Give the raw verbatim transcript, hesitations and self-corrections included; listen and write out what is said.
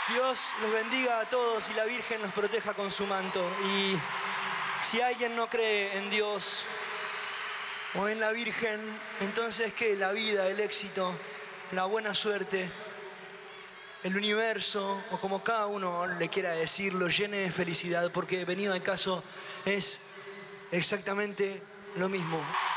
Dios los bendiga a todos y la Virgen los proteja con su manto. Y si alguien no cree en Dios o en la Virgen, entonces que la vida, el éxito, la buena suerte, el universo, o como cada uno le quiera decir, lo llene de felicidad, porque venido al caso es exactamente lo mismo.